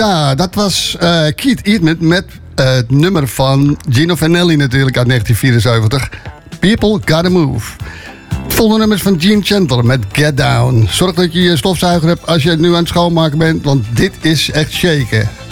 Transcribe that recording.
Ja, dat was Keith Eatman met het nummer van Gino Vanelli natuurlijk uit 1974. People Gotta Move. Het volgende nummer is van Gene Chandler met Get Down. Zorg dat je je stofzuiger hebt als je nu aan het schoonmaken bent, want dit is echt shaken.